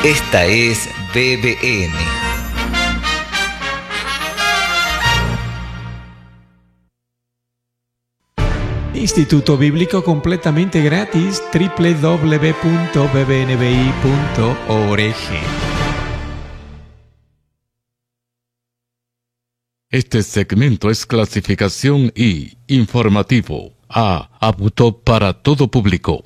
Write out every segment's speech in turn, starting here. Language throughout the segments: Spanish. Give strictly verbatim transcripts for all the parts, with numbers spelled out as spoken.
Esta es B B N. Instituto Bíblico completamente gratis, doble u doble u doble u punto b b n b i punto org. Este segmento es clasificación I, informativo, A, apto para todo público.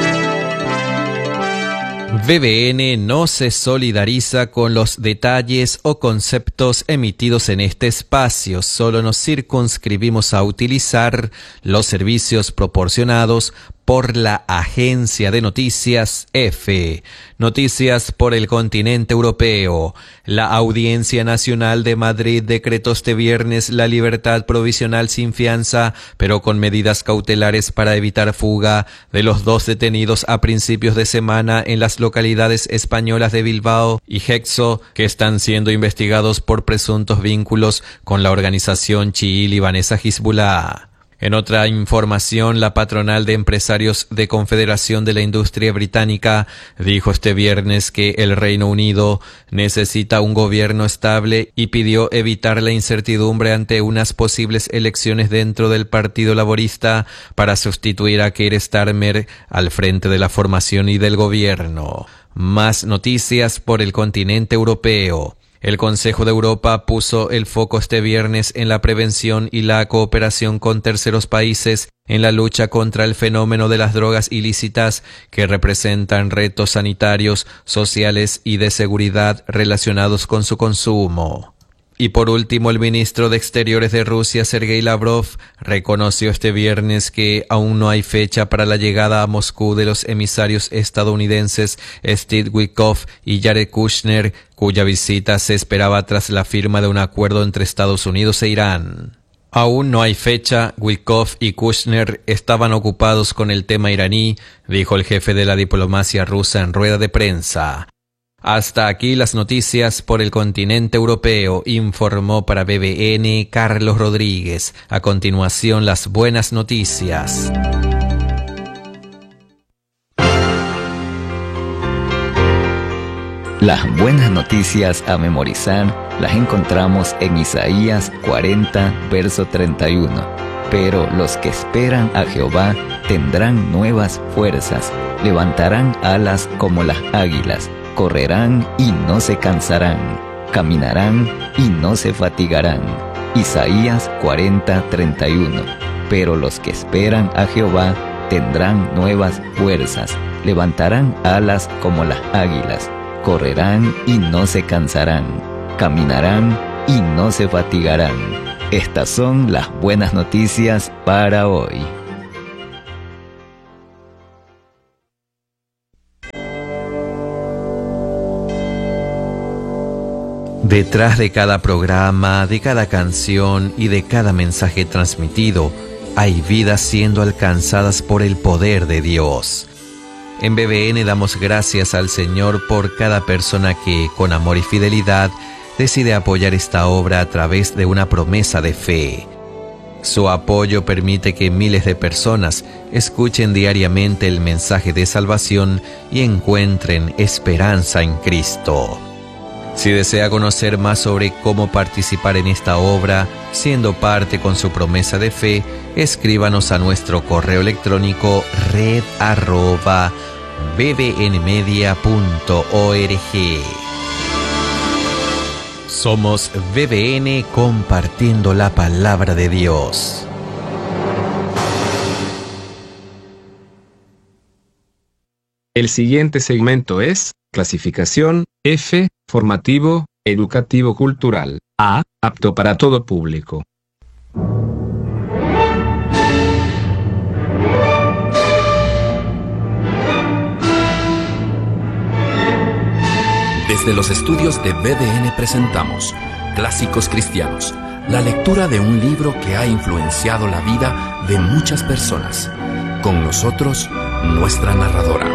B B N no se solidariza con los detalles o conceptos emitidos en este espacio, solo nos circunscribimos a utilizar los servicios proporcionados por la agencia de noticias EFE. Noticias por el continente europeo. La Audiencia Nacional de Madrid decretó este viernes la libertad provisional sin fianza, pero con medidas cautelares para evitar fuga de los dos detenidos a principios de semana en las localidades españolas de Bilbao y Gexo, que están siendo investigados por presuntos vínculos con la organización chií libanesa Hezbollah. En otra información, la patronal de empresarios de Confederación de la Industria Británica dijo este viernes que el Reino Unido necesita un gobierno estable y pidió evitar la incertidumbre ante unas posibles elecciones dentro del Partido Laborista para sustituir a Keir Starmer al frente de la formación y del gobierno. Más noticias por el continente europeo. El Consejo de Europa puso el foco este viernes en la prevención y la cooperación con terceros países en la lucha contra el fenómeno de las drogas ilícitas que representan retos sanitarios, sociales y de seguridad relacionados con su consumo. Y por último, el ministro de Exteriores de Rusia, Sergei Lavrov, reconoció este viernes que aún no hay fecha para la llegada a Moscú de los emisarios estadounidenses Steve Witkoff y Jared Kushner, cuya visita se esperaba tras la firma de un acuerdo entre Estados Unidos e Irán. Aún no hay fecha, Witkoff y Kushner estaban ocupados con el tema iraní, dijo el jefe de la diplomacia rusa en rueda de prensa. Hasta aquí las noticias por el continente europeo, informó para B B N Carlos Rodríguez. A continuación, las buenas noticias. Las buenas noticias a memorizar las encontramos en Isaías cuarenta, verso treinta y uno. Pero los que esperan a Jehová tendrán nuevas fuerzas, levantarán alas como las águilas. Correrán y no se cansarán, caminarán y no se fatigarán. Isaías cuarenta, treinta y uno. Pero los que esperan a Jehová tendrán nuevas fuerzas, levantarán alas como las águilas, correrán y no se cansarán, caminarán y no se fatigarán. Estas son las buenas noticias para hoy. Detrás de cada programa, de cada canción y de cada mensaje transmitido, hay vidas siendo alcanzadas por el poder de Dios. En B B N damos gracias al Señor por cada persona que, con amor y fidelidad, decide apoyar esta obra a través de una promesa de fe. Su apoyo permite que miles de personas escuchen diariamente el mensaje de salvación y encuentren esperanza en Cristo. Si desea conocer más sobre cómo participar en esta obra, siendo parte con su promesa de fe, escríbanos a nuestro correo electrónico red arroba bbnmedia punto org. Somos B B N compartiendo la palabra de Dios. El siguiente segmento es clasificación F, formativo, educativo cultural. A, apto para todo público. Desde los estudios de B D N presentamos Clásicos Cristianos, la lectura de un libro que ha influenciado la vida de muchas personas. Con nosotros, nuestra narradora.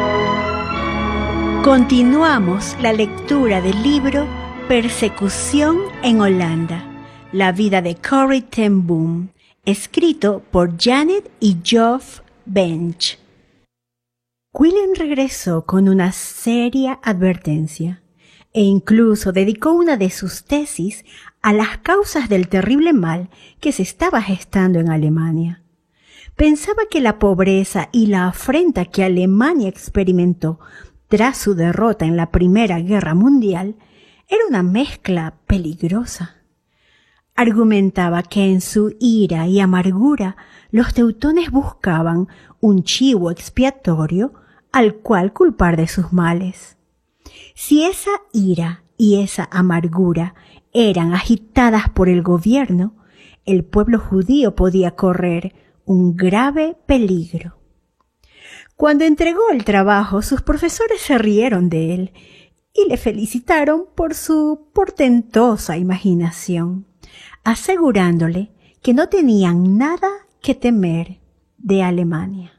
Continuamos la lectura del libro Persecución en Holanda, la vida de Corrie ten Boom, escrito por Janet y Geoff Bench. Willem regresó con una seria advertencia e incluso dedicó una de sus tesis a las causas del terrible mal que se estaba gestando en Alemania. Pensaba que la pobreza y la afrenta que Alemania experimentó tras su derrota en la Primera Guerra Mundial era una mezcla peligrosa. Argumentaba que en su ira y amargura los teutones buscaban un chivo expiatorio al cual culpar de sus males. Si esa ira y esa amargura eran agitadas por el gobierno, el pueblo judío podía correr un grave peligro. Cuando entregó el trabajo, sus profesores se rieron de él y le felicitaron por su portentosa imaginación, asegurándole que no tenían nada que temer de Alemania.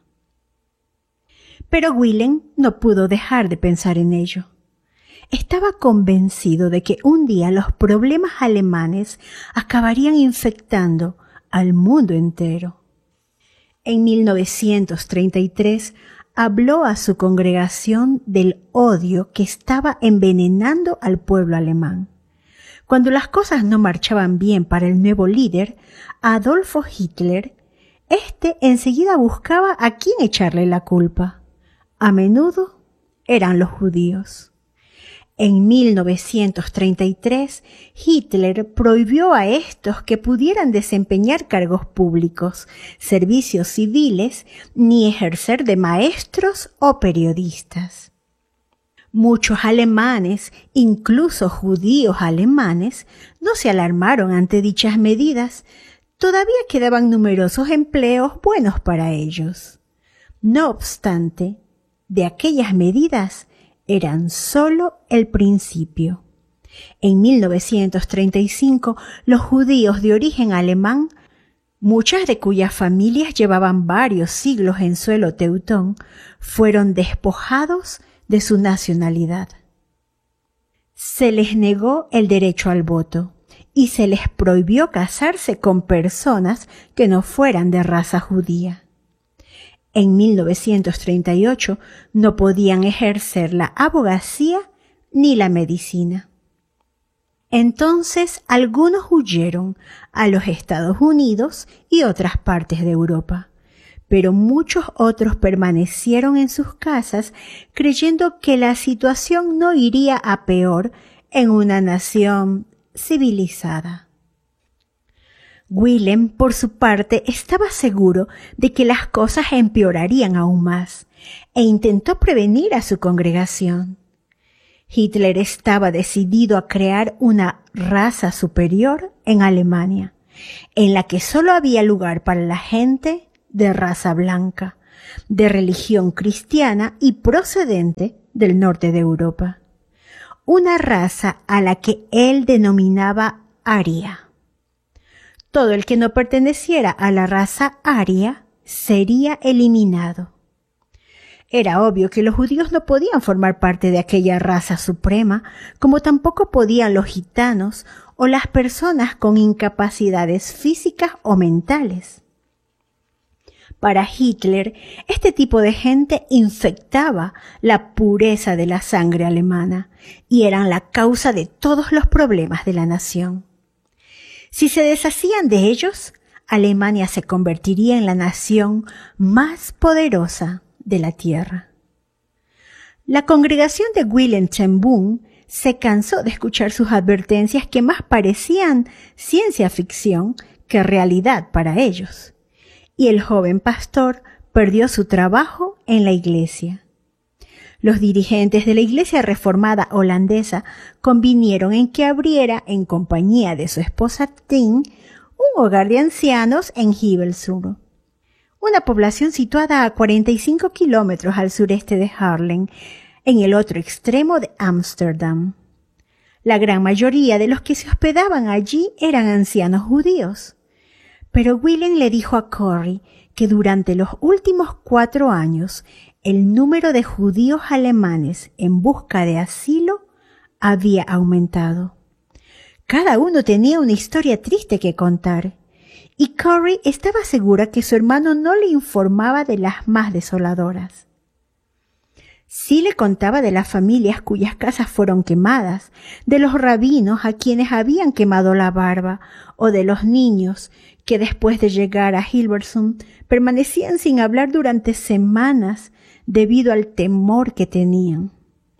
Pero Willem no pudo dejar de pensar en ello. Estaba convencido de que un día los problemas alemanes acabarían infectando al mundo entero. En mil novecientos treinta y tres habló a su congregación del odio que estaba envenenando al pueblo alemán. Cuando las cosas no marchaban bien para el nuevo líder, Adolfo Hitler, este enseguida buscaba a quién echarle la culpa. A menudo eran los judíos. En mil novecientos treinta y tres, Hitler prohibió a estos que pudieran desempeñar cargos públicos, servicios civiles, ni ejercer de maestros o periodistas. Muchos alemanes, incluso judíos alemanes, no se alarmaron ante dichas medidas. Todavía quedaban numerosos empleos buenos para ellos. No obstante, de aquellas medidas eran solo el principio. En mil novecientos treinta y cinco, los judíos de origen alemán, muchas de cuyas familias llevaban varios siglos en suelo teutón, fueron despojados de su nacionalidad. Se les negó el derecho al voto y se les prohibió casarse con personas que no fueran de raza judía. En mil novecientos treinta y ocho no podían ejercer la abogacía ni la medicina. Entonces algunos huyeron a los Estados Unidos y otras partes de Europa, pero muchos otros permanecieron en sus casas creyendo que la situación no iría a peor en una nación civilizada. Willem, por su parte, estaba seguro de que las cosas empeorarían aún más e intentó prevenir a su congregación. Hitler estaba decidido a crear una raza superior en Alemania, en la que solo había lugar para la gente de raza blanca, de religión cristiana y procedente del norte de Europa. Una raza a la que él denominaba aria. Todo el que no perteneciera a la raza aria sería eliminado. Era obvio que los judíos no podían formar parte de aquella raza suprema, como tampoco podían los gitanos o las personas con incapacidades físicas o mentales. Para Hitler, este tipo de gente infectaba la pureza de la sangre alemana y eran la causa de todos los problemas de la nación. Si se deshacían de ellos, Alemania se convertiría en la nación más poderosa de la tierra. La congregación de Willem ten Boom se cansó de escuchar sus advertencias que más parecían ciencia ficción que realidad para ellos, y el joven pastor perdió su trabajo en la iglesia. Los dirigentes de la iglesia reformada holandesa convinieron en que abriera, en compañía de su esposa Tien, un hogar de ancianos en Hilversum, una población situada a cuarenta y cinco kilómetros al sureste de Haarlem, en el otro extremo de Ámsterdam. La gran mayoría de los que se hospedaban allí eran ancianos judíos. Pero Willem le dijo a Corrie que durante los últimos cuatro años el número de judíos alemanes en busca de asilo había aumentado. Cada uno tenía una historia triste que contar, y Corrie estaba segura que su hermano no le informaba de las más desoladoras. Sí le contaba de las familias cuyas casas fueron quemadas, de los rabinos a quienes habían quemado la barba, o de los niños que después de llegar a Hilversum permanecían sin hablar durante semanas debido al temor que tenían.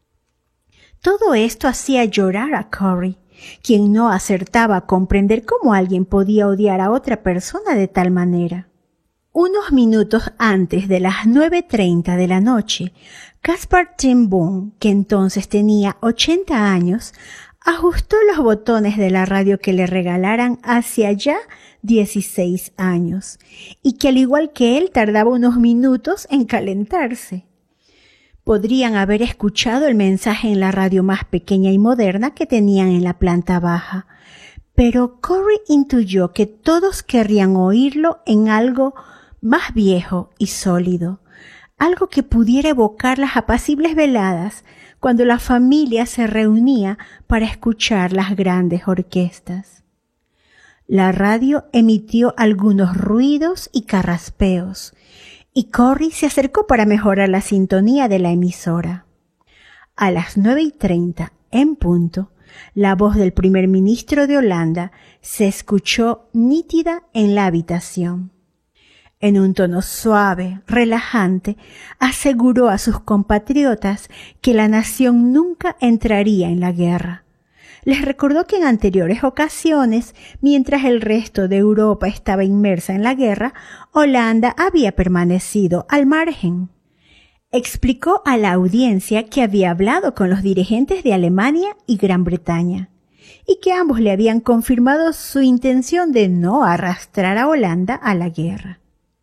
Todo esto hacía llorar a Corrie, quien no acertaba a comprender cómo alguien podía odiar a otra persona de tal manera. Unos minutos antes de las nueve treinta de la noche, Caspar Ten Boom, que entonces tenía ochenta años, ajustó los botones de la radio que le regalaran hacía ya dieciséis años, y que al igual que él tardaba unos minutos en calentarse. Podrían haber escuchado el mensaje en la radio más pequeña y moderna que tenían en la planta baja, pero Corrie intuyó que todos querrían oírlo en algo más viejo y sólido, algo que pudiera evocar las apacibles veladas cuando la familia se reunía para escuchar las grandes orquestas. La radio emitió algunos ruidos y carraspeos, y Corrie se acercó para mejorar la sintonía de la emisora. A las nueve y treinta, en punto, la voz del primer ministro de Holanda se escuchó nítida en la habitación. En un tono suave, relajante, aseguró a sus compatriotas que la nación nunca entraría en la guerra. Les recordó que en anteriores ocasiones, mientras el resto de Europa estaba inmersa en la guerra, Holanda había permanecido al margen. Explicó a la audiencia que había hablado con los dirigentes de Alemania y Gran Bretaña, y que ambos le habían confirmado su intención de no arrastrar a Holanda a la guerra.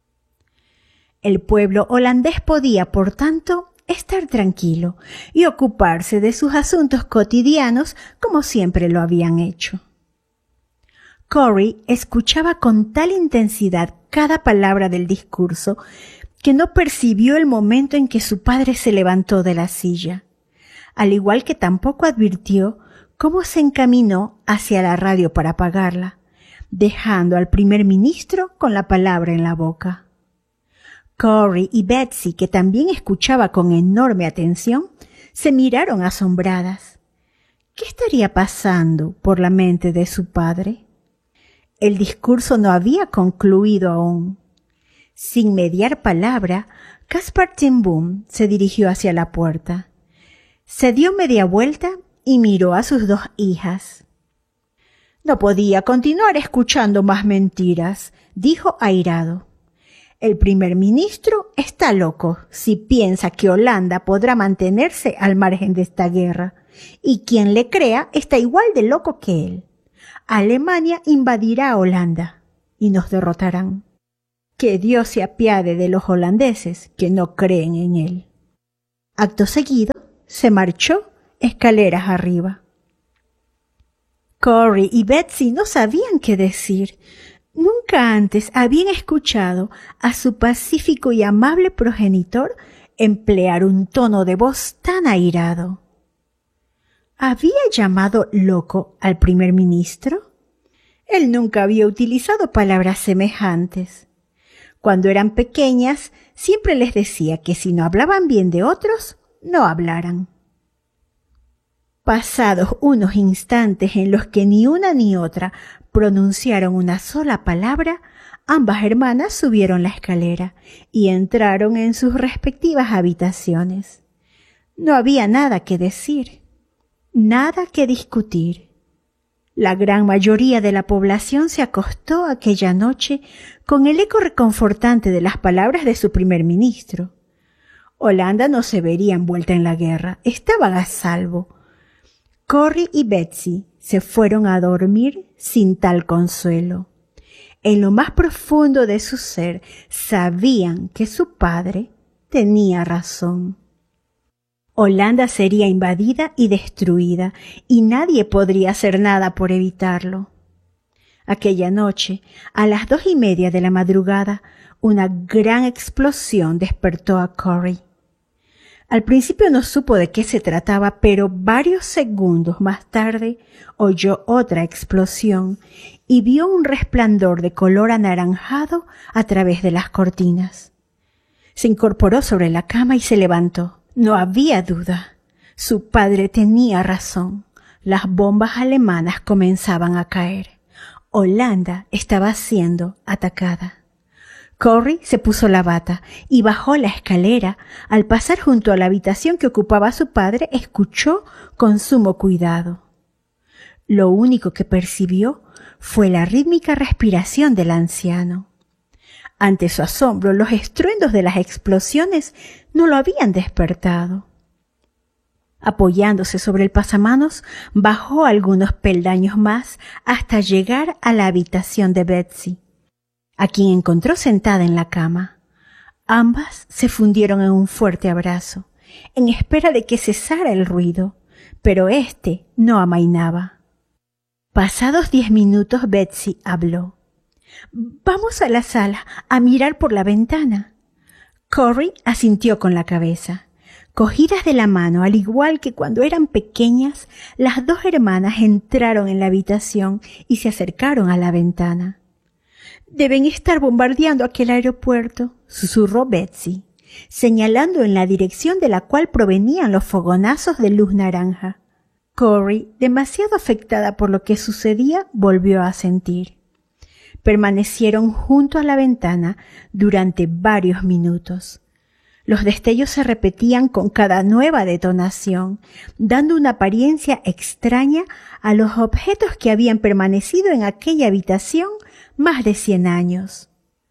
El pueblo holandés podía, por tanto, estar tranquilo y ocuparse de sus asuntos cotidianos como siempre lo habían hecho. Corrie escuchaba con tal intensidad cada palabra del discurso que no percibió el momento en que su padre se levantó de la silla, al igual que tampoco advirtió cómo se encaminó hacia la radio para apagarla, dejando al primer ministro con la palabra en la boca. Corrie y Betsy, que también escuchaba con enorme atención, se miraron asombradas. ¿Qué estaría pasando por la mente de su padre? El discurso no había concluido aún. Sin mediar palabra, Caspar Ten Boom se dirigió hacia la puerta. Se dio media vuelta y miró a sus dos hijas. No podía continuar escuchando más mentiras, dijo airado. El primer ministro está loco si piensa que Holanda podrá mantenerse al margen de esta guerra, y quien le crea está igual de loco que él. Alemania invadirá a Holanda y nos derrotarán. Que Dios se apiade de los holandeses que no creen en él. Acto seguido, se marchó escaleras arriba. Corrie y Betsy no sabían qué decir. Nunca antes habían escuchado a su pacífico y amable progenitor emplear un tono de voz tan airado. ¿Había llamado loco al primer ministro? Él nunca había utilizado palabras semejantes. Cuando eran pequeñas, siempre les decía que si no hablaban bien de otros, no hablaran. Pasados unos instantes en los que ni una ni otra pronunciaron una sola palabra, ambas hermanas subieron la escalera y entraron en sus respectivas habitaciones. No había nada que decir, nada que discutir. La gran mayoría de la población se acostó aquella noche con el eco reconfortante de las palabras de su primer ministro. Holanda no se vería envuelta en la guerra, estaban a salvo. Corrie y Betsy se fueron a dormir sin tal consuelo. En lo más profundo de su ser sabían que su padre tenía razón. Holanda sería invadida y destruida, y nadie podría hacer nada por evitarlo. Aquella noche, a las dos y media de la madrugada, una gran explosión despertó a Corrie. Al principio no supo de qué se trataba, pero varios segundos más tarde oyó otra explosión y vio un resplandor de color anaranjado a través de las cortinas. Se incorporó sobre la cama y se levantó, No había duda. Su padre tenía razón. Las bombas alemanas comenzaban a caer. Holanda estaba siendo atacada. Corrie se puso la bata y bajó la escalera. Al pasar junto a la habitación que ocupaba su padre, escuchó con sumo cuidado. Lo único que percibió fue la rítmica respiración del anciano. Ante su asombro, los estruendos de las explosiones no lo habían despertado. Apoyándose sobre el pasamanos, bajó algunos peldaños más hasta llegar a la habitación de Betsy, a quien encontró sentada en la cama. Ambas se fundieron en un fuerte abrazo, en espera de que cesara el ruido, pero éste no amainaba. Pasados diez minutos, Betsy habló. «Vamos a la sala a mirar por la ventana». Corrie asintió con la cabeza. Cogidas de la mano, al igual que cuando eran pequeñas, las dos hermanas entraron en la habitación y se acercaron a la ventana. «Deben estar bombardeando aquel aeropuerto», susurró Betsy, señalando en la dirección de la cual provenían los fogonazos de luz naranja. Corrie, demasiado afectada por lo que sucedía, volvió a asentir. Permanecieron junto a la ventana durante varios minutos. Los destellos se repetían con cada nueva detonación, dando una apariencia extraña a los objetos que habían permanecido en aquella habitación más de cien años.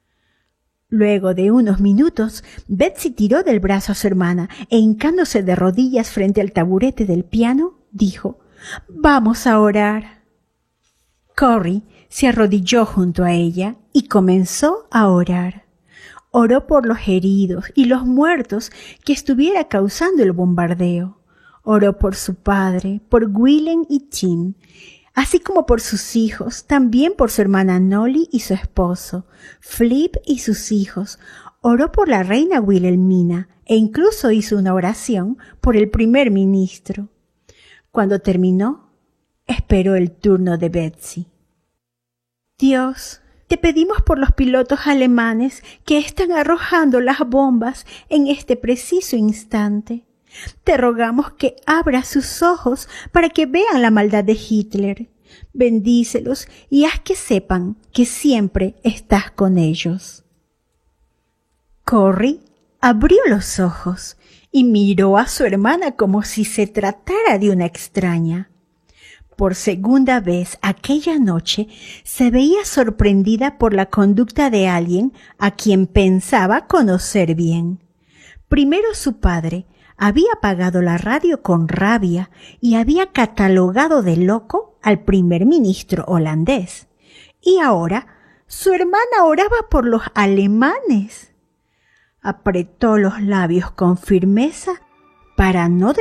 Luego de unos minutos, Betsy tiró del brazo a su hermana e hincándose de rodillas frente al taburete del piano, dijo: «Vamos a orar». Corrie se arrodilló junto a ella y comenzó a orar. Oró por los heridos y los muertos que estuviera causando el bombardeo. Oró por su padre, por Willem y Tim, así como por sus hijos, también por su hermana Nolly y su esposo, Flip y sus hijos. Oró por la reina Wilhelmina e incluso hizo una oración por el primer ministro. Cuando terminó, esperó el turno de Betsy. «Dios, te pedimos por los pilotos alemanes que están arrojando las bombas en este preciso instante. Te rogamos que abras sus ojos para que vean la maldad de Hitler. Bendícelos y haz que sepan que siempre estás con ellos». Corrie abrió los ojos y miró a su hermana como si se tratara de una extraña. Por segunda vez aquella noche se veía sorprendida por la conducta de alguien a quien pensaba conocer bien. Primero su padre había apagado la radio con rabia y había catalogado de loco al primer ministro holandés. Y ahora su hermana oraba por los alemanes. Apretó los labios con firmeza para no